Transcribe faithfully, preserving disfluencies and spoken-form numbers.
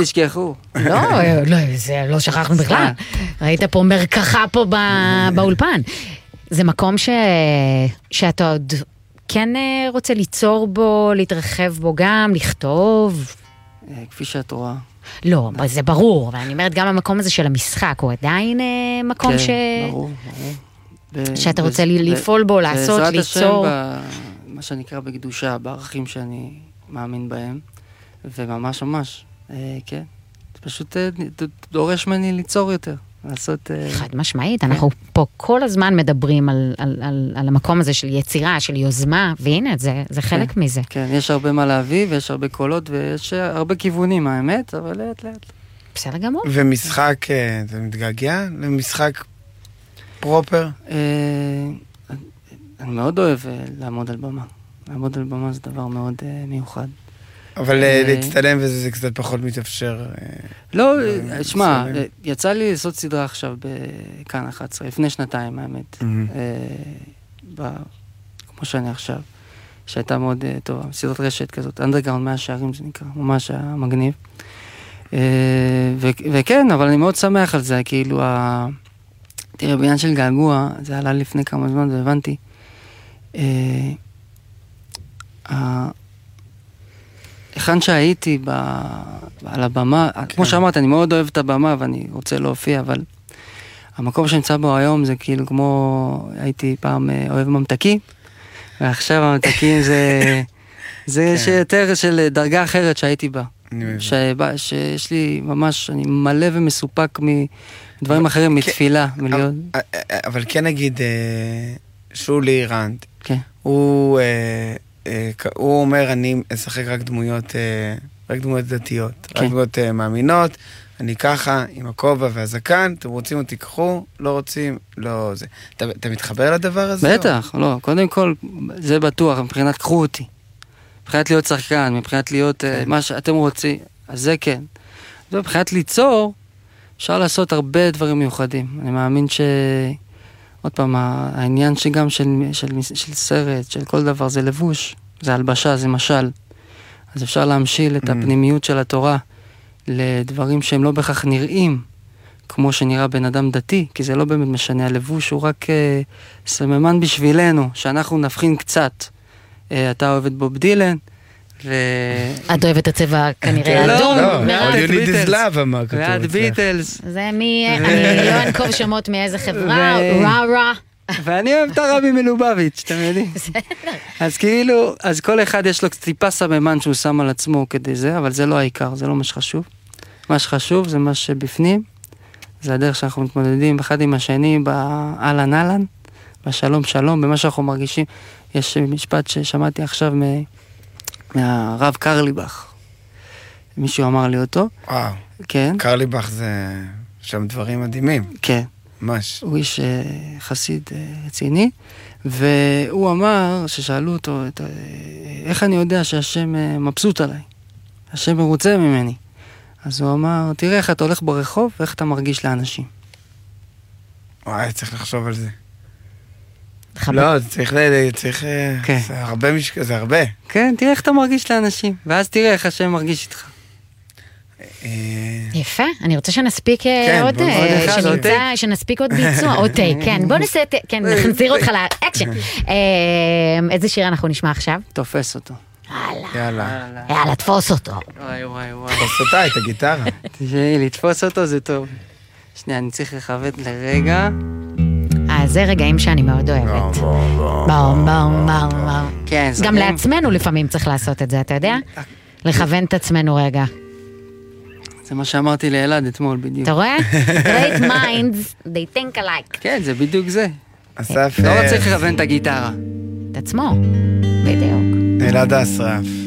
תשכחו. לא, זה לא שכחנו בכלל. ראית פה מרקחה פה באולפן. זה מקום שאתה עוד כן רוצה ליצור בו, להתרחב בו גם, לכתוב. כפי שאת רואה. לא, זה ברור, אבל אני אומרת גם המקום הזה של המשחק, הוא עדיין מקום ש... כן, ברור, ברור. שאתה רוצה לפעול בו, לעשות, ליצור. בעזרת השם, מה שנקרא בקדושה, בערכים שאני מאמין בהם, וממש ממש, כן. זה פשוט דורש ממני ליצור יותר. לעשות... חד משמעית, אנחנו פה כל הזמן מדברים על, על, על, על המקום הזה של יצירה, של יוזמה, והנה, זה, זה חלק מזה. כן, יש הרבה מה להביא, ויש הרבה קולות, ויש הרבה כיוונים, האמת, אבל לאט לאט. בסדר גמור. ומשחק, זה מתגעגע למשחק פרופר? אני מאוד אוהב לעמוד על במה. לעמוד על במה זה דבר מאוד מיוחד. אבל להצטלם וזה זה קצת פחות מתאפשר. לא, שמע, יצא לי לעשות סדרה עכשיו בכאן אחת עשרה, לפני שנתיים, האמת. כמו שאני עכשיו, שהייתה מאוד טובה, סדרת רשת כזאת, אנדרגראונד מאה שערים זה נקרא, ממש מגניב. וכן, אבל אני מאוד שמח על זה, כאילו, תראה, בעניין של געגוע, זה עלה לפני כמה זמן, והבנתי. היכן שהייתי ב... על הבמה, כן. כמו שאמרת, אני מאוד אוהב את הבמה ואני רוצה להופיע, אבל המקום שנמצא בו היום זה כאילו כמו, הייתי פעם אוהב ממתקים, ועכשיו הממתקים זה, זה כן. שיותר של דרגה אחרת שהייתי בה. שבא, שיש לי ממש, אני מלא ומסופק מדברים אחרים, מתפילה, מיליון. אבל כן נגיד, שולי רנד, כן. הוא... הוא אומר, אני אשחק רק דמויות, רק דמויות דתיות, רק דמויות מאמינות, אני ככה, עם הכובע והזקן, אתם רוצים או תיקחו, לא רוצים, לא זה. אתה, אתה מתחבר לדבר הזה? בטח, לא, קודם כל, זה בטוח, מבחינת קחו אותי. מבחינת להיות שחקן, מבחינת להיות מה שאתם רוצים, אז זה כן. מבחינת ליצור, אפשר לעשות הרבה דברים מיוחדים. אני מאמין ש... עוד פעם, העניין שגם של, של, של סרט, של כל דבר, זה לבוש, זה הלבשה, זה משל. אז אפשר להמשיל את הפנימיות של התורה לדברים שהם לא בכך נראים, כמו שנראה בן אדם דתי, כי זה לא באמת משנה, הלבוש הוא רק אה, סממן בשבילנו, שאנחנו נבחין קצת. אה, אתה אוהב את בוב דילן, ו... את אוהבת את הצבע כנראה אדום. לא, יוניד איזלאב אמר כתוב. ועד ביטלס. זה מי, אני לא אנקוב שמות מאיזה חברה, רע רע. ואני אוהב את הרבי מלובביץ', אתם יודעים. אז כאילו, אז כל אחד יש לו טיפה סממן שהוא שם על עצמו כדי זה, אבל זה לא העיקר, זה לא מה שחשוב. מה שחשוב זה מה שבפנים, זה הדרך שאנחנו מתמודדים אחד עם השני באלן אלן, בשלום שלום, במה שאנחנו מרגישים. יש משפט ששמעתי עכשיו מ... מהרב קרליבך. מישהו אמר לי אותו. וואו. כן. קרליבך זה שם דברים מדהימים. כן. ממש. הוא איש חסיד רציני, והוא אמר, ששאלו אותו, איך אני יודע שהשם מבסוט עליי? השם מרוצה ממני. אז הוא אמר, תראה איך אתה הולך ברחוב, ואיך אתה מרגיש לאנשים. וואי, צריך לחשוב על זה. לא, צריך, צריך, זה הרבה משקע, זה הרבה. כן, תראה איך אתה מרגיש לאנשים, ואז תראה איך השם מרגיש איתך. יפה, אני רוצה שנספיק עוד, שנספיק עוד ביצוע, עוד טייק, כן, בוא נעשה, כן, נחזיר אותך לאקשן. איזה שיר אנחנו נשמע עכשיו? תופס אותו. יאללה. יאללה, תפוס אותו. וואי וואי וואי. תפוס אותה, את הגיטרה. תשמעי, לתפוס אותו זה טוב. שנייה, אני צריך לכבד לרגע. אה, זה רגעים שאני מאוד אוהבת. בום, בום, בום, בום. כן, גם לעצמנו לפעמים צריך לעשות את זה, אתה יודע? לכוון את עצמנו רגע. זה מה שאמרתי לילד אתמול בדיוק. אתה רואה? Great minds, they think alike. כן, זה בדיוק זה. אסף... לא צריך לכוון את הגיטרה. את עצמו, בדיוק. ילד האסרף.